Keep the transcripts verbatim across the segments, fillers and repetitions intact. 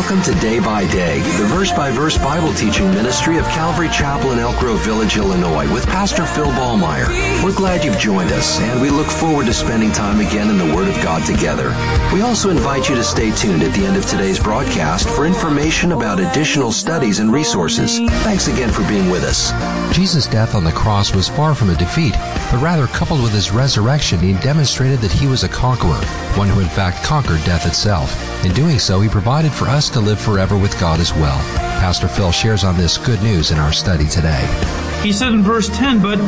Welcome to Day by Day, the verse-by-verse Bible teaching ministry of Calvary Chapel in Elk Grove Village, Illinois, with Pastor Phil Ballmeyer. We're glad you've joined us, and we look forward to spending time again in the Word of God together. We also invite you to stay tuned at the end of today's broadcast for information about additional studies and resources. Thanks again for being with us. Jesus' death on the cross was far from a defeat, but rather coupled with his resurrection, he demonstrated that he was a conqueror, one who in fact conquered death itself. In doing so, he provided for us to live forever with God as well. Pastor Phil shares on this good news in our study today. He said in verse ten, but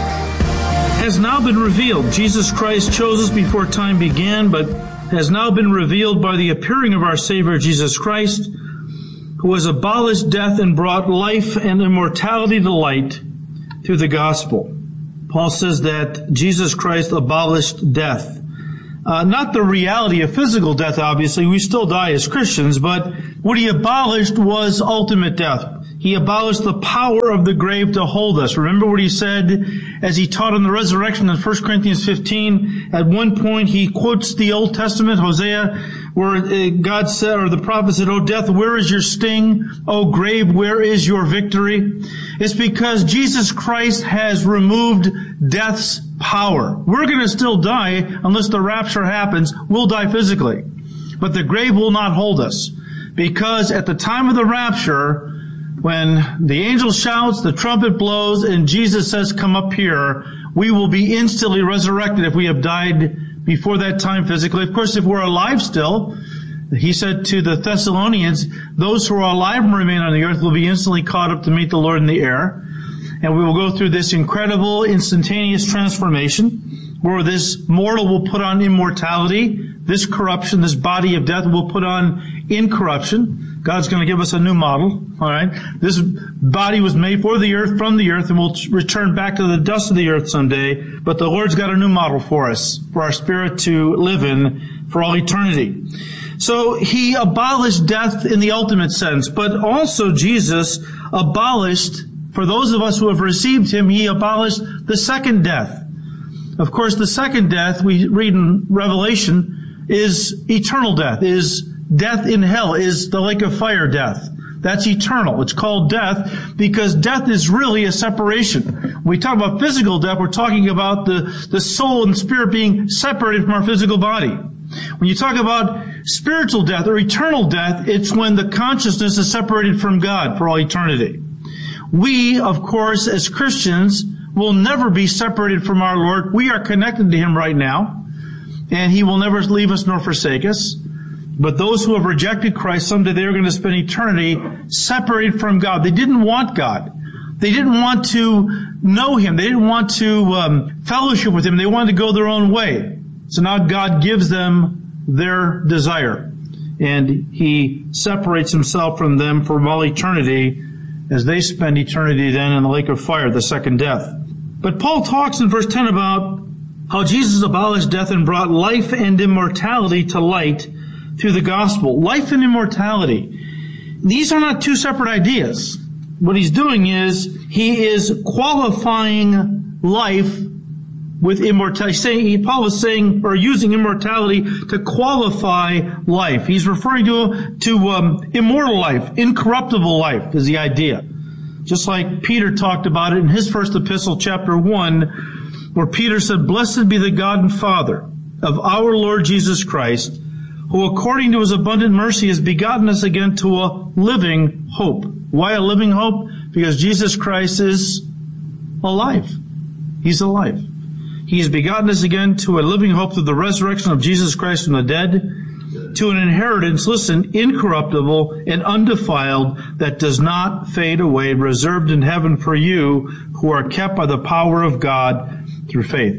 has now been revealed. Jesus Christ chose us before time began, but has now been revealed by the appearing of our Savior Jesus Christ, who has abolished death and brought life and immortality to light through the gospel. Paul says that Jesus Christ abolished death. Uh, not the reality of physical death, obviously. We still die as Christians, but what he abolished was ultimate death. He abolished the power of the grave to hold us. Remember what he said as he taught on the resurrection in First Corinthians fifteen. At one point, he quotes the Old Testament, Hosea, where God said, or the prophet said, "O death, where is your sting? O grave, where is your victory?" It's because Jesus Christ has removed death's power. We're going to still die unless the rapture happens. We'll die physically. But the grave will not hold us. Because at the time of the rapture, when the angel shouts, the trumpet blows, and Jesus says, "Come up here," we will be instantly resurrected if we have died before that time physically. Of course, if we're alive still, he said to the Thessalonians, those who are alive and remain on the earth will be instantly caught up to meet the Lord in the air. And we will go through this incredible, instantaneous transformation where this mortal will put on immortality. This corruption, this body of death will put on incorruption. God's going to give us a new model. All right. This body was made for the earth, from the earth, and will return back to the dust of the earth someday. But the Lord's got a new model for us, for our spirit to live in for all eternity. So he abolished death in the ultimate sense, but also Jesus abolished, for those of us who have received him, he abolished the second death. Of course, the second death, we read in Revelation, is eternal death, is death in hell, is the lake of fire death. That's eternal. It's called death because death is really a separation. When we talk about physical death, we're talking about the, the soul and spirit being separated from our physical body. When you talk about spiritual death or eternal death, it's when the consciousness is separated from God for all eternity. We, of course, as Christians, will never be separated from our Lord. We are connected to him right now, and he will never leave us nor forsake us. But those who have rejected Christ, someday they are going to spend eternity separated from God. They didn't want God. They didn't want to know him. They didn't want to um, fellowship with him. They wanted to go their own way. So now God gives them their desire, and he separates himself from them for all eternity as they spend eternity then in the lake of fire, the second death. But Paul talks in verse ten about how Jesus abolished death and brought life and immortality to light through the gospel. Life and immortality. These are not two separate ideas. What he's doing is he is qualifying life with immortality. Saying, Paul is saying, or using immortality to qualify life. He's referring to, to um, immortal life, incorruptible life is the idea. Just like Peter talked about it in his first epistle, chapter one, where Peter said, "Blessed be the God and Father of our Lord Jesus Christ, who according to his abundant mercy has begotten us again to a living hope." Why a living hope? Because Jesus Christ is alive. He's alive. He has begotten us again to a living hope through the resurrection of Jesus Christ from the dead, to an inheritance, listen, incorruptible and undefiled, that does not fade away, reserved in heaven for you who are kept by the power of God through faith.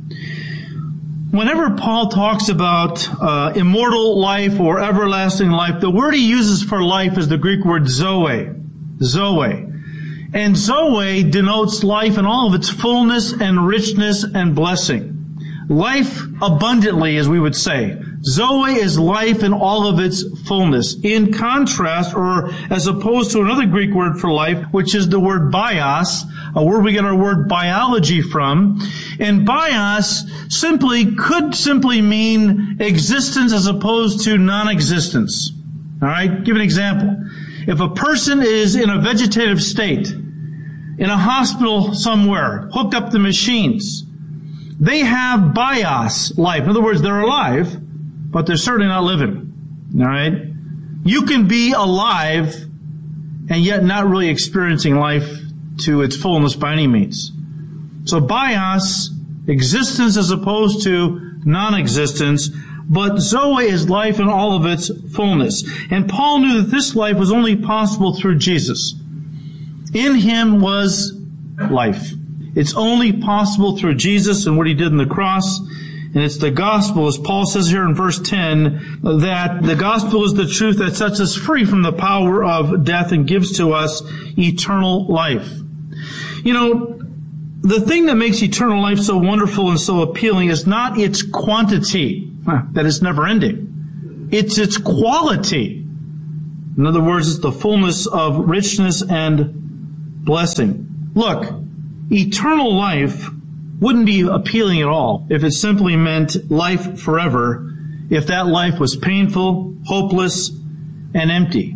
Whenever Paul talks about uh, immortal life or everlasting life, the word he uses for life is the Greek word zoe. Zoe. And Zoe denotes life in all of its fullness and richness and blessing. Life abundantly, as we would say. Zoe is life in all of its fullness. In contrast, or as opposed to another Greek word for life, which is the word bios, a word we get our word biology from. And bios simply could simply mean existence as opposed to non-existence. All right, give an example. If a person is in a vegetative state, in a hospital somewhere, hooked up to machines, they have bios life. In other words, they're alive, but they're certainly not living. All right? You can be alive and yet not really experiencing life to its fullness by any means. So bios, existence as opposed to non-existence, but Zoe is life in all of its fullness. And Paul knew that this life was only possible through Jesus. In him was life. It's only possible through Jesus and what he did on the cross. And it's the gospel, as Paul says here in verse ten, that the gospel is the truth that sets us free from the power of death and gives to us eternal life. You know, the thing that makes eternal life so wonderful and so appealing is not its quantity, that is never ending. It's its quality. In other words, it's the fullness of richness and blessing. Look, eternal life wouldn't be appealing at all if it simply meant life forever, if that life was painful, hopeless, and empty.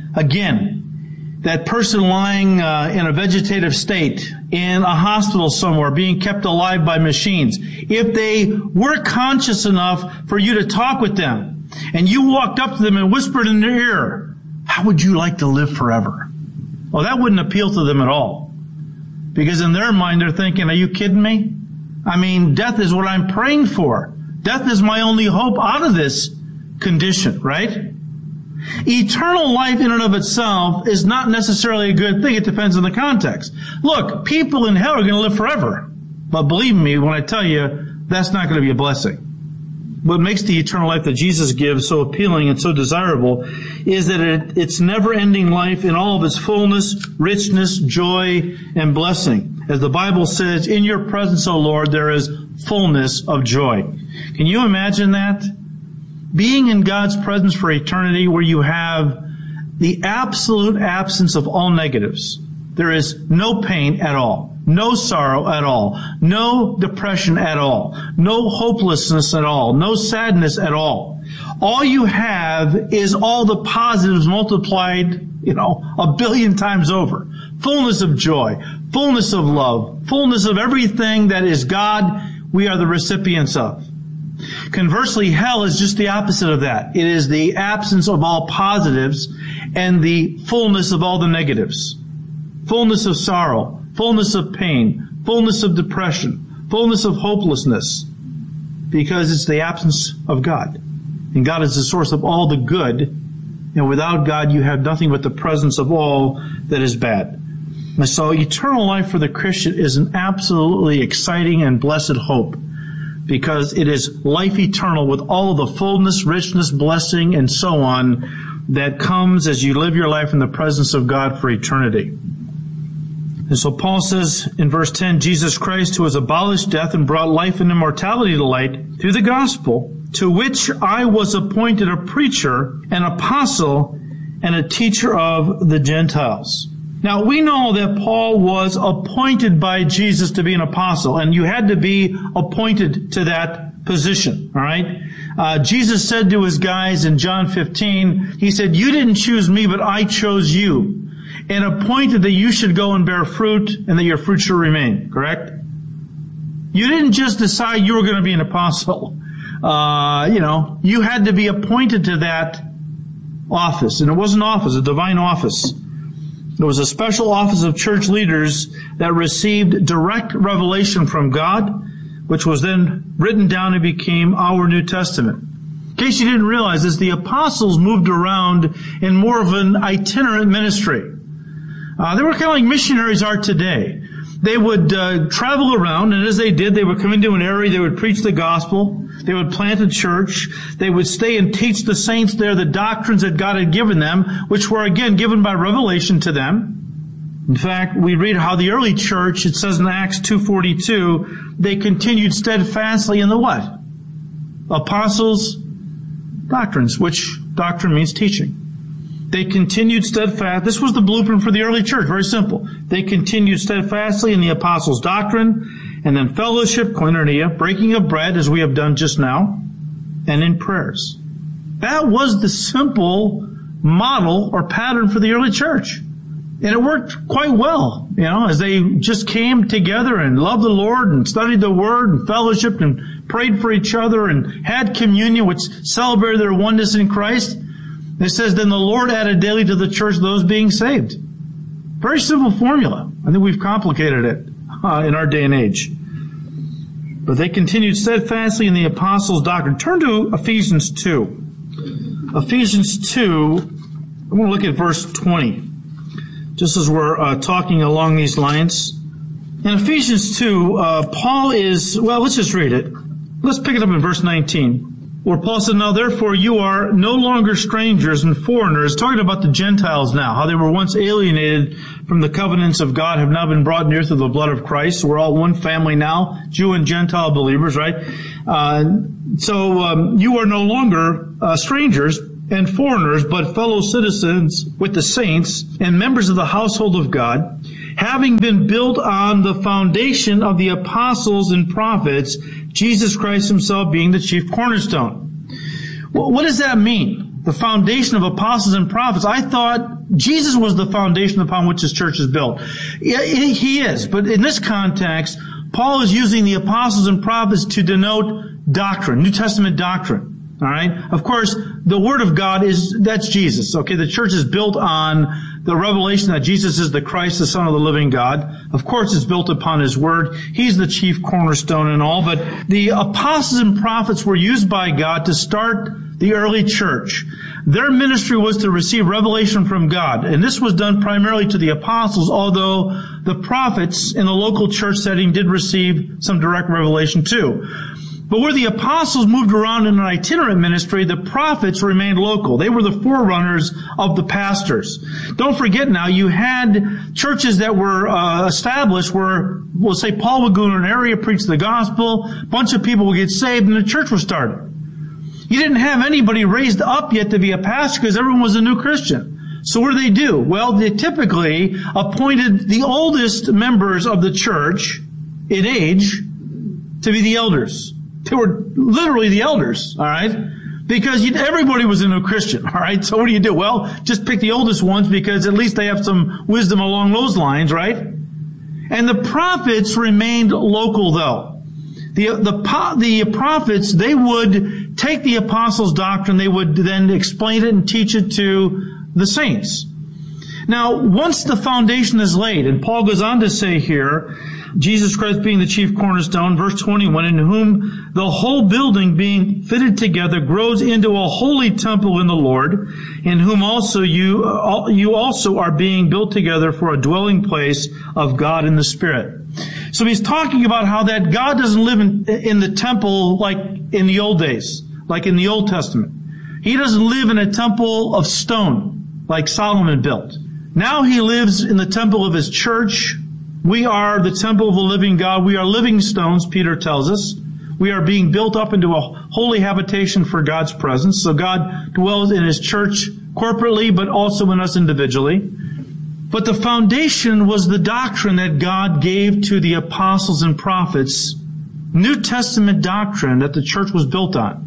Again, that person lying uh, in a vegetative state in a hospital somewhere being kept alive by machines, if they were conscious enough for you to talk with them and you walked up to them and whispered in their ear, how would you like to live forever? Well, that wouldn't appeal to them at all. Because in their mind, they're thinking, are you kidding me? I mean, death is what I'm praying for. Death is my only hope out of this condition, right? Eternal life in and of itself is not necessarily a good thing. It depends on the context. Look, people in hell are going to live forever. But believe me when I tell you, that's not going to be a blessing. What makes the eternal life that Jesus gives so appealing and so desirable is that it, it's never-ending life in all of its fullness, richness, joy, and blessing. As the Bible says, in your presence, O Lord, there is fullness of joy. Can you imagine that? Being in God's presence for eternity where you have the absolute absence of all negatives. There is no pain at all. No sorrow at all. No depression at all. No hopelessness at all. No sadness at all. All you have is all the positives multiplied, you know, a billion times over. Fullness of joy. Fullness of love. Fullness of everything that is God, we are the recipients of. Conversely, hell is just the opposite of that. It is the absence of all positives and the fullness of all the negatives. Fullness of sorrow. Fullness of pain, fullness of depression, fullness of hopelessness, because it's the absence of God. And God is the source of all the good, and without God you have nothing but the presence of all that is bad. And so eternal life for the Christian is an absolutely exciting and blessed hope, because it is life eternal with all of the fullness, richness, blessing, and so on that comes as you live your life in the presence of God for eternity. And so Paul says in verse ten, Jesus Christ, who has abolished death and brought life and immortality to light through the gospel, to which I was appointed a preacher, an apostle, and a teacher of the Gentiles. Now, we know that Paul was appointed by Jesus to be an apostle, and you had to be appointed to that position, all right? Uh, Jesus said to his guys in John fifteen, he said, you didn't choose me, but I chose you, and appointed that you should go and bear fruit and that your fruit should remain. Correct? You didn't just decide you were going to be an apostle. Uh, you know, you had to be appointed to that office. And it was an office, a divine office. It was a special office of church leaders that received direct revelation from God, which was then written down and became our New Testament. In case you didn't realize this, the apostles moved around in more of an itinerant ministry. Uh, they were kind of like missionaries are today. They would uh, travel around, and as they did, they would come into an area, they would preach the gospel, they would plant a church, they would stay and teach the saints there the doctrines that God had given them, which were again given by revelation to them. In fact, we read how the early church, it says in Acts two forty-two, they continued steadfastly in the what? Apostles' doctrines, which doctrine means teaching. They continued steadfast. This was the blueprint for the early church. Very simple. They continued steadfastly in the apostles' doctrine, and then fellowship, koinonia, breaking of bread, as we have done just now, and in prayers. That was the simple model or pattern for the early church. And it worked quite well, you know, as they just came together and loved the Lord and studied the Word and fellowshiped and prayed for each other and had communion, which celebrated their oneness in Christ. It says, then the Lord added daily to the church those being saved. Very simple formula. I think we've complicated it uh, in our day and age. But they continued steadfastly in the apostles' doctrine. Turn to Ephesians two. Ephesians two, I want to look at verse twenty. Just as we're uh, talking along these lines. In Ephesians two, uh, Paul is, well, let's just read it. Let's pick it up in verse nineteen. Where Paul said, now therefore you are no longer strangers and foreigners, talking about the Gentiles now, how they were once alienated from the covenants of God, have now been brought near through the blood of Christ. So we're all one family now, Jew and Gentile believers, right? Uh, so um, you are no longer uh, strangers and foreigners, but fellow citizens with the saints and members of the household of God, having been built on the foundation of the apostles and prophets, Jesus Christ himself being the chief cornerstone. Well, what does that mean? The foundation of apostles and prophets. I thought Jesus was the foundation upon which his church is built. Yeah, he is, but in this context, Paul is using the apostles and prophets to denote doctrine, New Testament doctrine. All right. Of course, the Word of God is, that's Jesus. Okay. The church is built on the revelation that Jesus is the Christ, the Son of the living God. Of course, it's built upon His Word. He's the chief cornerstone and all. But the apostles and prophets were used by God to start the early church. Their ministry was to receive revelation from God. And this was done primarily to the apostles, although the prophets in the local church setting did receive some direct revelation too. But where the apostles moved around in an itinerant ministry, the prophets remained local. They were the forerunners of the pastors. Don't forget now, you had churches that were uh, established where, we'll say, Paul would go in an area, preach the gospel, a bunch of people would get saved, and the church was started. You didn't have anybody raised up yet to be a pastor because everyone was a new Christian. So what do they do? Well, they typically appointed the oldest members of the church in age to be the elders. They were literally the elders, all right? Because you, everybody was a new Christian, all right? So what do you do? Well, just pick the oldest ones because at least they have some wisdom along those lines, right? And the prophets remained local, though. The, the, the prophets, they would take the apostles' doctrine, they would then explain it and teach it to the saints. Now, once the foundation is laid, and Paul goes on to say here, Jesus Christ being the chief cornerstone, verse twenty-one, in whom the whole building being fitted together grows into a holy temple in the Lord, in whom also you, uh, you also are being built together for a dwelling place of God in the Spirit. So he's talking about how that God doesn't live in, in the temple like in the old days, like in the Old Testament. He doesn't live in a temple of stone like Solomon built. Now he lives in the temple of his church. We are the temple of the living God. We are living stones, Peter tells us. We are being built up into a holy habitation for God's presence. So God dwells in his church corporately, but also in us individually. But the foundation was the doctrine that God gave to the apostles and prophets, New Testament doctrine that the church was built on.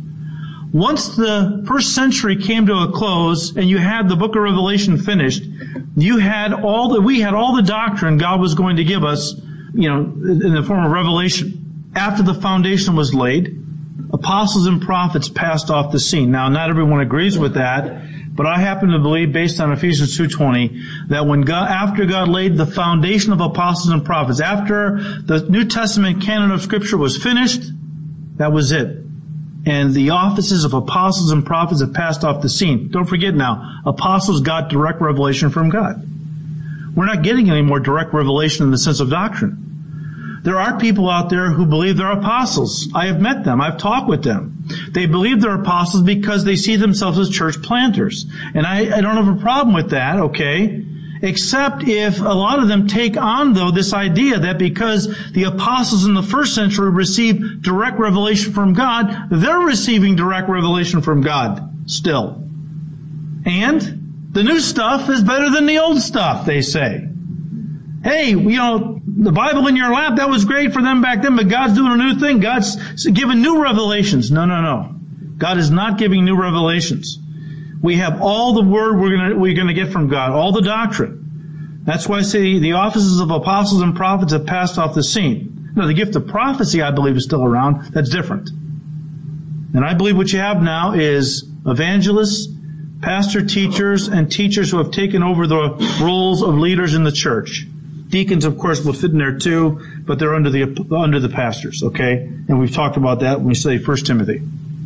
Once the first century came to a close and you had the book of Revelation finished, you had all the, we had all the doctrine God was going to give us, you know, in the form of revelation. After the foundation was laid, apostles and prophets passed off the scene. Now, not everyone agrees with that, but I happen to believe, based on Ephesians two twenty, that when God, after God laid the foundation of apostles and prophets, after the New Testament canon of Scripture was finished, that was it. And the offices of apostles and prophets have passed off the scene. Don't forget now, apostles got direct revelation from God. We're not getting any more direct revelation in the sense of doctrine. There are people out there who believe they're apostles. I have met them. I've talked with them. They believe they're apostles because they see themselves as church planters. And I, I don't have a problem with that, okay? Except if a lot of them take on, though, this idea that because the apostles in the first century received direct revelation from God, they're receiving direct revelation from God still. And the new stuff is better than the old stuff, they say. Hey, you know, the Bible in your lap, that was great for them back then, but God's doing a new thing. God's giving new revelations. No, no, no. God is not giving new revelations. We have all the word we're going to, we're going to get from God, all the doctrine. That's why I say the offices of apostles and prophets have passed off the scene. Now, the gift of prophecy, I believe, is still around. That's different. And I believe what you have now is evangelists, pastor teachers, and teachers who have taken over the roles of leaders in the church. Deacons, of course, will fit in there too, but they're under the under the pastors, okay? And we've talked about that when we study First Timothy.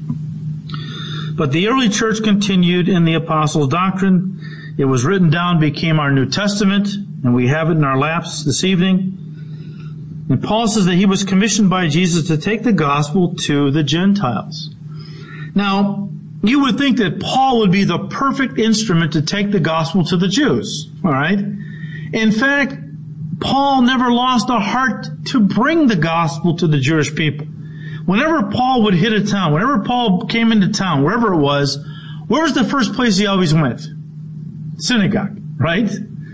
But the early church continued in the apostles' doctrine. It was written down, became our New Testament, and we have it in our laps this evening. And Paul says that he was commissioned by Jesus to take the gospel to the Gentiles. Now, you would think that Paul would be the perfect instrument to take the gospel to the Jews, all right? In fact, Paul never lost a heart to bring the gospel to the Jewish people. Whenever Paul would hit a town, whenever Paul came into town, wherever it was, where was the first place he always went? Synagogue, right?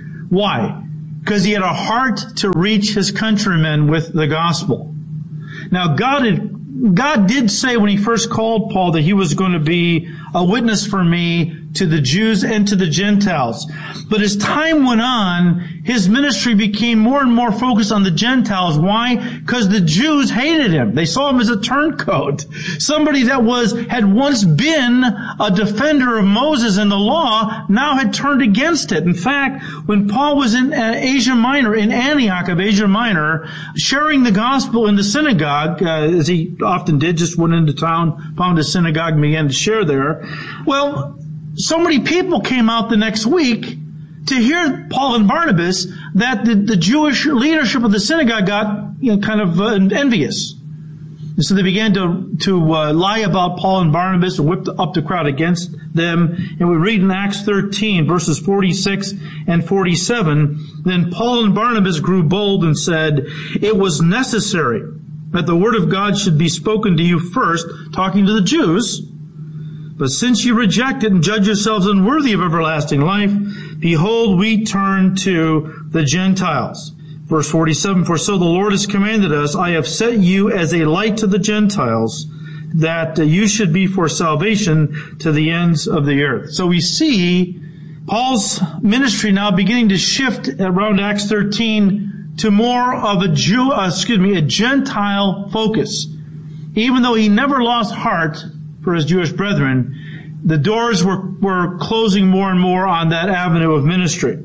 Why? Because he had a heart to reach his countrymen with the gospel. Now, God had, God did say when he first called Paul that he was going to be a witness for me to the Jews and to the Gentiles. But as time went on, his ministry became more and more focused on the Gentiles. Why? Because the Jews hated him. They saw him as a turncoat. Somebody that was, had once been a defender of Moses and the law, now had turned against it. In fact, when Paul was in Asia Minor, in Antioch of Asia Minor, sharing the gospel in the synagogue, uh, as he often did, just went into town, found a synagogue and began to share there. Well, so many people came out the next week to hear Paul and Barnabas that the, the Jewish leadership of the synagogue got, you know, kind of uh, envious. And so they began to, to uh, lie about Paul and Barnabas and whip up the crowd against them. And we read in Acts thirteen, verses forty-six and forty-seven, then Paul and Barnabas grew bold and said, "It was necessary that the word of God should be spoken to you first," talking to the Jews. "But since you reject it and judge yourselves unworthy of everlasting life, behold, we turn to the Gentiles." Verse forty-seven, "For so the Lord has commanded us, I have set you as a light to the Gentiles, that you should be for salvation to the ends of the earth." So we see Paul's ministry now beginning to shift around Acts thirteen to more of a Jew, uh, excuse me, a Gentile focus. Even though he never lost heart for his Jewish brethren, the doors were, were closing more and more on that avenue of ministry.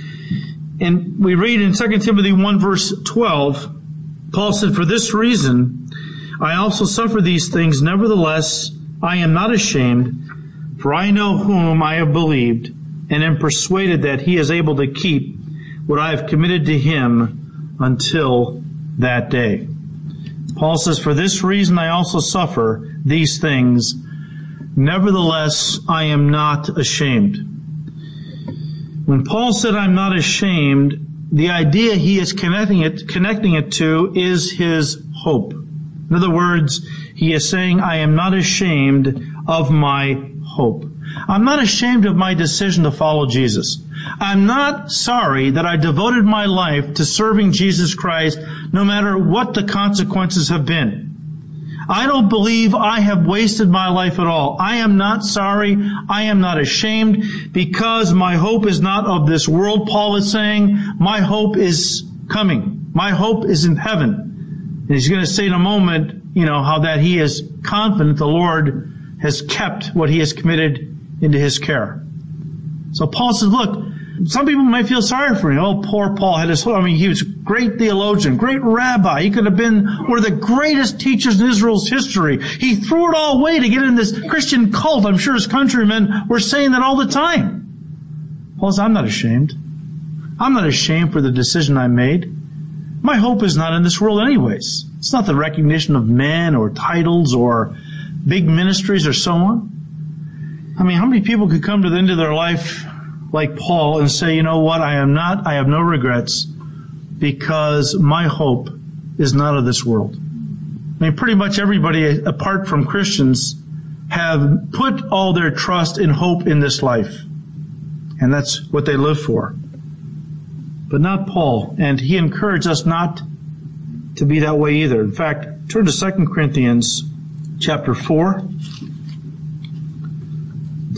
And we read in Second Timothy one verse twelve, Paul said, "For this reason I also suffer these things, nevertheless I am not ashamed, for I know whom I have believed, and am persuaded that he is able to keep what I have committed to him until that day." Paul says, "For this reason I also suffer these things, nevertheless I am not ashamed." When Paul said, "I'm not ashamed," the idea he is connecting it, connecting it to is his hope. In other words, he is saying, I am not ashamed of my hope. I'm not ashamed of my decision to follow Jesus. I'm not sorry that I devoted my life to serving Jesus Christ, no matter what the consequences have been. I don't believe I have wasted my life at all. I am not sorry. I am not ashamed, because my hope is not of this world, Paul is saying. My hope is coming. My hope is in heaven. And he's going to say in a moment, you know, how that he is confident the Lord has kept what he has committed into his care. So Paul says, look, some people might feel sorry for him. Oh, poor Paul had his, I mean, he was a great theologian, great rabbi. He could have been one of the greatest teachers in Israel's history. He threw it all away to get in this Christian cult. I'm sure his countrymen were saying that all the time. Paul says, I'm not ashamed. I'm not ashamed for the decision I made. My hope is not in this world anyways. It's not the recognition of men or titles or big ministries or so on. I mean, how many people could come to the end of their life like Paul and say, you know what, I am not, I have no regrets, because my hope is not of this world. I mean, pretty much everybody, apart from Christians, have put all their trust and hope in this life. And that's what they live for. But not Paul. And he encouraged us not to be that way either. In fact, turn to Second Corinthians chapter four.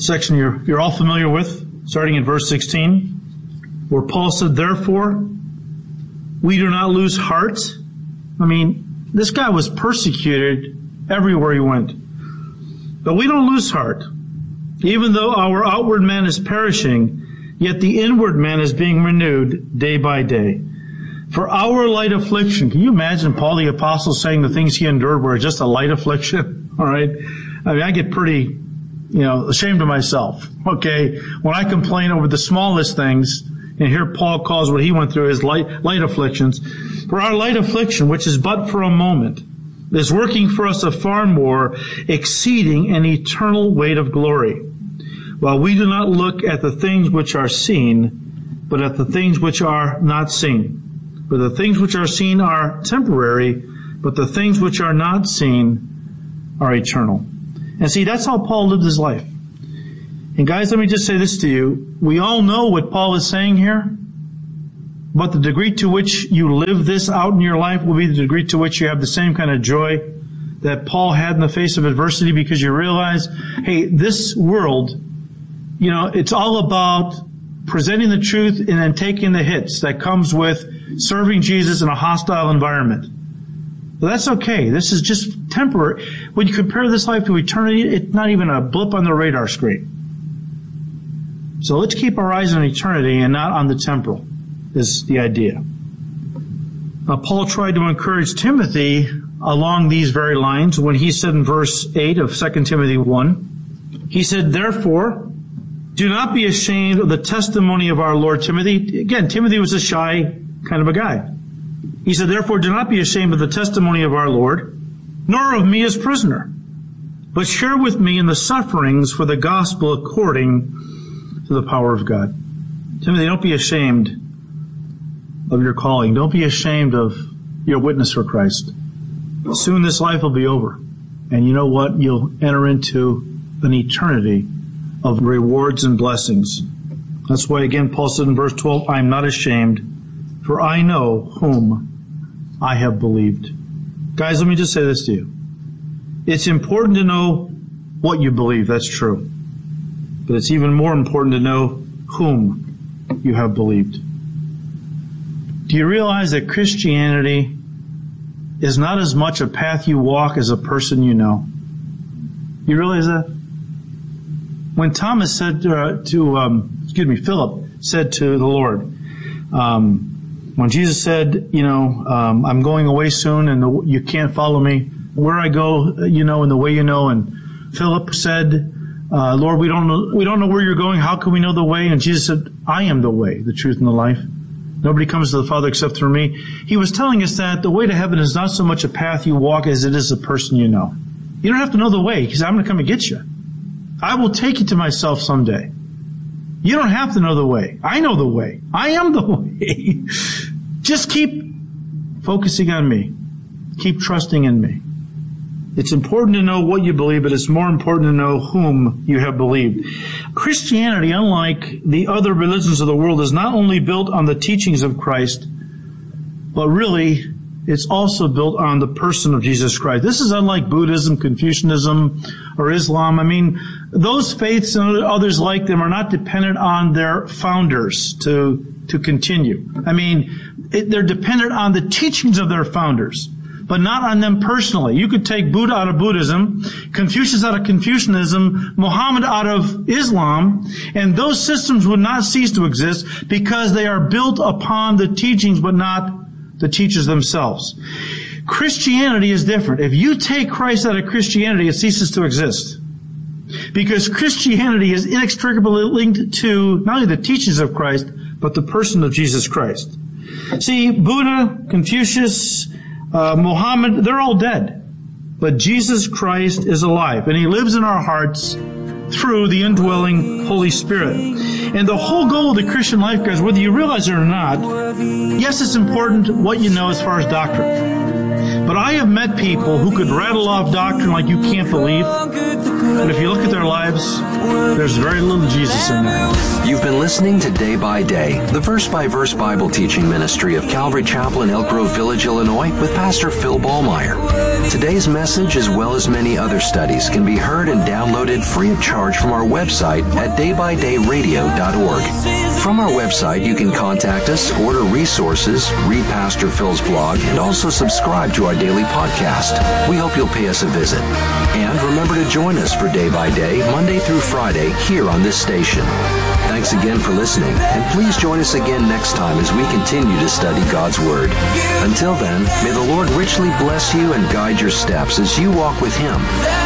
section you're, you're all familiar with, starting in verse sixteen, where Paul said, therefore, we do not lose heart. I mean, this guy was persecuted everywhere he went. But we don't lose heart. Even though our outward man is perishing, yet the inward man is being renewed day by day. For our light affliction, can you imagine Paul the Apostle saying the things he endured were just a light affliction? All right? I mean, I get pretty, you know, ashamed of myself, okay? When I complain over the smallest things, and here Paul calls what he went through his light, light afflictions. For our light affliction, which is but for a moment, is working for us a far more exceeding and eternal weight of glory. While we do not look at the things which are seen, but at the things which are not seen. For the things which are seen are temporary, but the things which are not seen are eternal. And see, that's how Paul lived his life. And guys, let me just say this to you. We all know what Paul is saying here, but the degree to which you live this out in your life will be the degree to which you have the same kind of joy that Paul had in the face of adversity, because you realize, hey, this world, you know, it's all about presenting the truth and then taking the hits that comes with serving Jesus in a hostile environment. But that's okay. This is just temporary. When you compare this life to eternity, it's not even a blip on the radar screen. So let's keep our eyes on eternity and not on the temporal, is the idea. Now, Paul tried to encourage Timothy along these very lines when he said in verse eight of Second Timothy one, he said, therefore, do not be ashamed of the testimony of our Lord Timothy. Again, Timothy was a shy kind of a guy. He said, therefore, do not be ashamed of the testimony of our Lord, nor of me as prisoner, but share with me in the sufferings for the gospel according to the power of God. Timothy, don't be ashamed of your calling. Don't be ashamed of your witness for Christ. Soon this life will be over. And you know what? You'll enter into an eternity of rewards and blessings. That's why, again, Paul said in verse twelve, I am not ashamed, for I know whom I have believed. Guys, let me just say this to you. It's important to know what you believe. That's true. But it's even more important to know whom you have believed. Do you realize that Christianity is not as much a path you walk as a person you know? You realize that? When Thomas said uh, to, um, excuse me, Philip said to the Lord, um, when Jesus said, you know, um, I'm going away soon and the, you can't follow me. Where I go, you know, and the way you know. And Philip said, Uh, Lord, we don't know, we don't know where you're going. How can we know the way? And Jesus said, I am the way, the truth, and the life. Nobody comes to the Father except through me. He was telling us that the way to heaven is not so much a path you walk as it is a person you know. You don't have to know the way, because I'm going to come and get you. I will take you to myself someday. You don't have to know the way. I know the way. I am the way. Just keep focusing on me. Keep trusting in me. It's important to know what you believe, but it's more important to know whom you have believed. Christianity, unlike the other religions of the world, is not only built on the teachings of Christ, but really, it's also built on the person of Jesus Christ. This is unlike Buddhism, Confucianism, or Islam. I mean, those faiths and others like them are not dependent on their founders to, to continue. I mean, it, they're dependent on the teachings of their founders, but not on them personally. You could take Buddha out of Buddhism, Confucius out of Confucianism, Muhammad out of Islam, and those systems would not cease to exist because they are built upon the teachings, but not the teachers themselves. Christianity is different. If you take Christ out of Christianity, it ceases to exist. Because Christianity is inextricably linked to not only the teachings of Christ, but the person of Jesus Christ. See, Buddha, Confucius, Uh, Muhammad, they're all dead. But Jesus Christ is alive, and He lives in our hearts through the indwelling Holy Spirit. And the whole goal of the Christian life, guys, whether you realize it or not, yes, it's important what you know as far as doctrine. But I have met people who could rattle off doctrine like you can't believe. But if you look at their lives, there's very little Jesus in there. You've been listening to Day by Day, the verse-by-verse Bible teaching ministry of Calvary Chapel in Elk Grove Village, Illinois, with Pastor Phil Ballmeyer. Today's message, as well as many other studies, can be heard and downloaded free of charge from our website at day by day radio dot org. From our website, you can contact us, order resources, read Pastor Phil's blog, and also subscribe to our daily podcast. We hope you'll pay us a visit. And remember to join us for Day by Day, Monday through Friday, here on this station. Thanks again for listening, and please join us again next time as we continue to study God's Word. Until then, may the Lord richly bless you and guide your steps as you walk with Him.